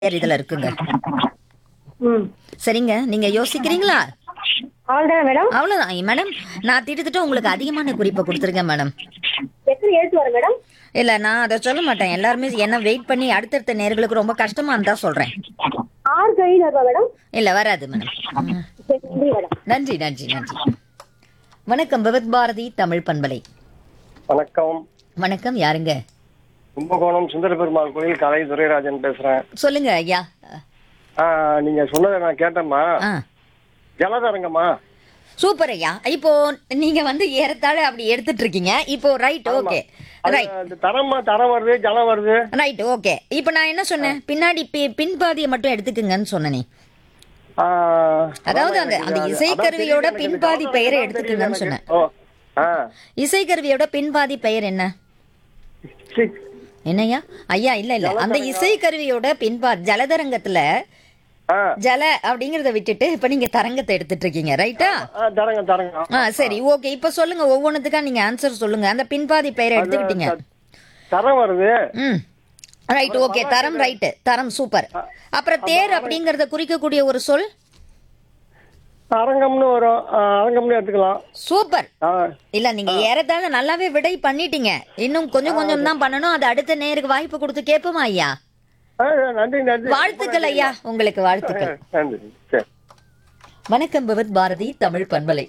இதுல இருக்குங்க. ம் சரிங்க, நீங்க யோசிக்கிறீங்களா? அவ்வளோதானே மேடம்? அவ்வளவுதான் மேடம். நான் திட்டத்தட்ட உங்களுக்கு அதிகமான குறிப்பை கொடுத்துருக்கேன் மேடம். எத்தனை எழுத்து வரும் மேடம்? இல்ல, நான் அதை சொல்ல மாட்டேன். எல்லாருமே என்ன வெயிட் பண்ணி அடுத்தடுத்த நேர்களுக்கு ரொம்ப கஷ்டமா இருந்தா சொல்றேன். 6 கழிவு வருவா மேடம்? இல்ல, வராது மேடம். சரி, நன்றி மேடம். நன்றி நன்றி நன்றி. வணக்கம், விவித் பாரதி தமிழ் பண்பலை. வணக்கம். வணக்கம், யாருங்க? கும்பகோணம் சுந்தர பெருமாள் கோயில் கலை துரைராஜன் பேசுறேன். சொல்லுங்க ஐயா. நீங்க சொன்னதை நான் கேட்டேம்மா. ஆ, ஜலதரங்கம்மா. சூப்பர் ஐயா. இப்போ நீங்க ஏறத்தாழ அப்படி எடுத்துட்டு இருக்கீங்க. இப்போ ரைட், ஓகே, ரைட் அது தரம் வருது, ஜலம் வருது. Right, okay. இப்போ நான் என்ன சொன்னேன்? பின்னாடி பின்பாதியை மட்டும் எடுத்துக்குங்கன்னு சொன்னேனே. ஆ, அதாவது அந்த அதான் இசைக்கருவியோட தெரியுது, எனக்கு பின்பாதி இந்த பெயரை ஜலதரங்கம் எடுத்துக்குங்கன்னு தெரியுது சொன்னேன். எனக்கு. ஓ, இசைக்கருவியோட பின்பாதி பெயர் என்ன? சரி. என்னய்யா? ஐயா, இல்ல இல்ல, அந்த இசைக்கருவியோட பின்பாதி ஜலதரங்கத்துல ஆ, ஜல அப்படிங்கறத விட்டுட்டு இப்ப நீங்க தரங்கத்தை எடுத்துட்டு இருக்கீங்க, ரைட்டா? தரங்கம். சரி, ஓகே. இப்ப சொல்லுங்க, ஒவ்வொன்றுத்துக்கா நீங்க ஆன்சர் சொல்லுங்க. அந்த பின்பாதி பெயரை எடுத்துக்கிட்டீங்க. தரம் வருது. ம், ரைட், ஓகே. தரம், ரைட், தரம், சூப்பர். அப்புறம் தேர் அப்படிங்கறத குறிக்கக்கூடிய ஒரு சொல் அரங்கம்னு வரும். அரங்கம்னு எடுத்துக்கலாம். சூப்பர். ஆ, இல்ல, நீங்க ஏறத்தாழ நல்லாவே விடை பண்ணிட்டீங்க. இன்னும் கொஞ்சம் கொஞ்சம் தான் பண்ணணும். அது அடுத்த நேருக்கு வாய்ப்பு கொடுத்து கேட்போமா ஐயா? நன்றி நன்றி. வாழ்த்துக்கள் ஐயா, உங்களுக்கு வாழ்த்துக்கள். நன்றி. சரி. வணக்கம், விவித் பாரதி தமிழ் பண்பலை.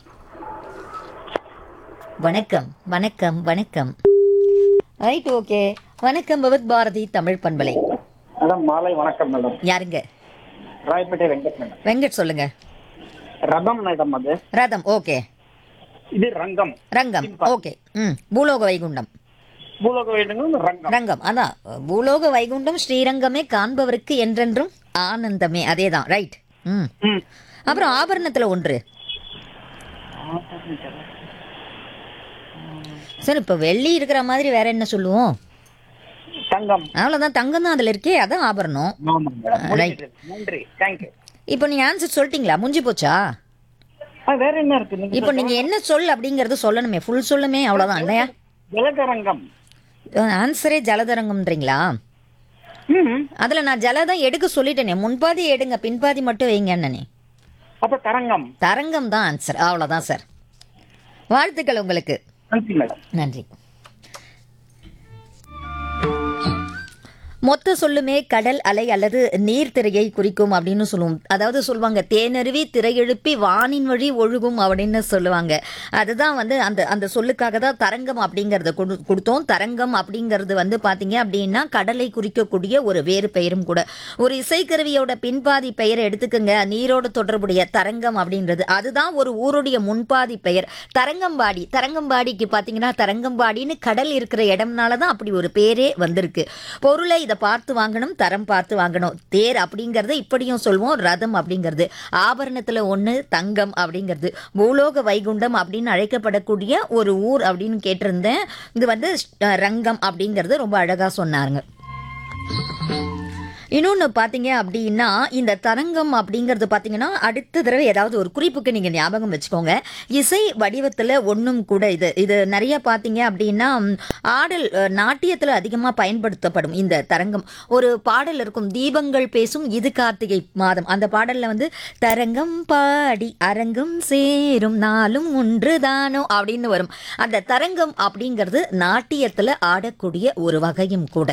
வணக்கம் வணக்கம் வணக்கம். Right, okay. வணக்கம், விவித் பாரதி தமிழ் பண்பலை. மேடம் மாலை வணக்கம் மேடம். யாருங்க? ராயப்பேட்டை வெங்கட் மேடம். வெங்கட், சொல்லுங்க. ரதம் மேடம். அது ரதம், ஓகே. இது ரங்கம். ரங்கம், ஓகே. பூலோக வைகுண்டம். பூலோக வைகுண்டம் ரங்கம். ரங்கம், அதான். பூலோக வைகுண்டம் ஸ்ரீரங்கமே காண்பவருக்கு என்றென்றும் ஆனந்தமே, அதேதான். ரைட். ம். அப்புறம் ஆபரணத்துல ஒன்று. சார், இப்ப வெள்ளி இருக்கிற மாதிரி வேற என்ன சொல்லுவோம்? தங்கம். அவ்வளவுதான், தங்கம் தான் அதுல இருக்கே, அதான் ஆபரணம். ஆமாம் மேடம். ரைட். நன்றி, தேங்க்யூ. இப்போ நீங்க ஆன்சர் சொல்லிட்டீங்களா? முடிஞ்சு போச்சா? வேற என்ன இருக்கு? நீங்க இப்போ நீங்க என்ன சொல் அப்படிங்கறது சொல்லணுமே, ஃபுல் சொல்லுமே, அவ்வளவுதான் இல்லையா? ஜலதரங்கம். ஆன்சரே ஜலதரங்கம்ன்றீங்களா? ம். அதுல நான் ஜலதான் எடுக்க சொல்லிட்டேனே. முன்பாதி எடுங்க, பின்பாதி மட்டும் வைங்கன்னே. அப்ப தரங்கம். தரங்கம் தான் ஆன்சர். அவ்வளவுதான் சார். வாழ்த்துக்கள் உங்களுக்கு. நன்றி மேடம். நன்றி. மொத்த சொல்லுமே கடல் அலை அல்லது நீர்த்திரையை குறிக்கும் அப்படின்னு சொல்லுவோம். அதாவது சொல்லுவாங்க, தேனருவி திரையெழுப்பி வானின் வழி ஒழுகும் அப்படின்னு சொல்லுவாங்க. அதுதான் அந்த அந்த சொல்லுக்காக தான் தரங்கம் அப்படிங்கறத கொடுத்தோம். தரங்கம் அப்படிங்கிறது பாத்தீங்க அப்படின்னா கடலை குறிக்கக்கூடிய ஒரு வேறு பெயரும் கூட. ஒரு இசைக்கருவியோட பின்பாதி பெயரை எடுத்துக்கங்க, நீரோட தொடர்புடைய தரங்கம் அப்படின்றது. அதுதான் ஒரு ஊருடைய முன்பாதி பெயர், தரங்கம்பாடி. தரங்கம்பாடிக்கு பாத்தீங்கன்னா தரங்கம்பாடின்னு கடல் இருக்கிற இடம்னாலதான் அப்படி ஒரு பேரே வந்திருக்கு. பொருளை பார்த்து வாங்கணும், தரம் பார்த்து வாங்கணும். தேர் அப்படிங்கறது இப்படியும் சொல்வோம். ரதம் அப்படிங்கிறது ஆபரணத்துல ஒண்ணு, தங்கம் அப்படிங்கிறது பூலோக வைகுண்டம் அப்படின்னு அழைக்கப்படக்கூடிய ஒரு ஊர் அப்படின்னு கேட்டிருந்தேன். இது ரங்கம் அப்படிங்கறது ரொம்ப அழகா சொன்னாருங்க. இன்னொன்னு பாத்தீங்க அப்படின்னா, இந்த தரங்கம் அப்படிங்கறது பாத்தீங்கன்னா அடுத்த தடவை ஏதாவது ஒரு குறிப்புக்கு நீங்க ஞாபகம் வச்சுக்கோங்க. இசை வடிவத்துல ஒன்னும் கூட இது நிறைய பாத்தீங்க அப்படின்னா ஆடல் நாட்டியத்துல அதிகமா பயன்படுத்தப்படும் இந்த தரங்கம். ஒரு பாடல் இருக்கும், தீபங்கள் பேசும் இது கார்த்திகை மாதம். அந்த பாடல்ல தரங்கம் பாடி அரங்கம் சேரும் நாளும் ஒன்றுதானோ அப்படின்னு வரும். அந்த தரங்கம் அப்படிங்கிறது நாட்டியத்துல ஆடக்கூடிய ஒரு வகையும் கூட.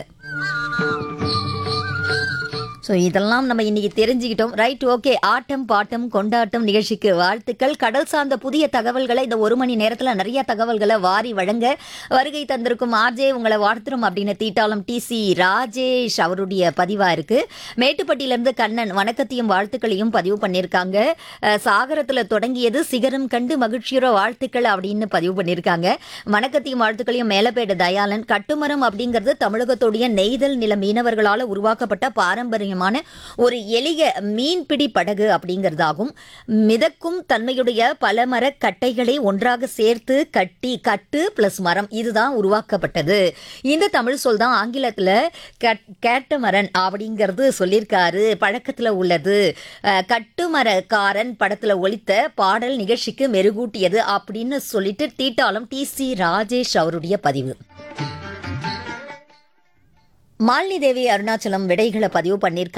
ஸோ இதெல்லாம் நம்ம இன்னைக்கு தெரிஞ்சுக்கிட்டோம். Right, okay. ஆட்டம் பாட்டம் கொண்டாட்டம் நிகழ்ச்சிக்கு வாழ்த்துக்கள். கடல் சார்ந்த புதிய தகவல்களை இந்த ஒரு மணி நேரத்தில் நிறைய தகவல்களை வாரி வழங்க வருகை தந்திருக்கும் ஆர்ஜே உங்களை வாழ்த்துறோம் அப்படின்னு தீட்டாளம் TC ராஜேஷ் அவருடைய பதிவா இருக்கு. மேட்டுப்பட்டியிலிருந்து கண்ணன் வணக்கத்தையும் வாழ்த்துக்களையும் பதிவு பண்ணியிருக்காங்க. சாகரத்தில் தொடங்கியது சிகரம் கண்டு மகிழ்ச்சியோட வாழ்த்துக்கள் அப்படின்னு பதிவு பண்ணியிருக்காங்க. வணக்கத்தையும் வாழ்த்துக்களையும் மேலப்பேடு தயாளன். கட்டுமரம் அப்படிங்கிறது தமிழகத்துடைய நெய்தல் நில மீனவர்களால் உருவாக்கப்பட்ட பாரம்பரிய ஒரு எளிய மீன்பிடி படகு அப்படிங்கிறதாகும். மிதக்கும் தன்மையுடைய பல மர கட்டைகளை ஒன்றாக சேர்த்து கட்டு பிளஸ் மரம் இதுதான் உருவாக்கப்பட்டது. இந்த தமிழ் சொல் தான் ஆங்கிலத்துல கேட்டமரன் அப்படிங்கிறது சொல்லியிருக்காரு. பழக்கத்துல உள்ளது. கட்டுமரக்காரன் படத்துல ஒலித்த பாடல் நிகழ்ச்சிக்கு மெருகூட்டியது அப்படின்னு சொல்லிட்டு தீட்டாளம் TC ராஜேஷ் அவருடைய பதிவு. மாலினி தேவி அருணாச்சலம் விடைகளை பதிவு பண்ணியிருக்காங்க.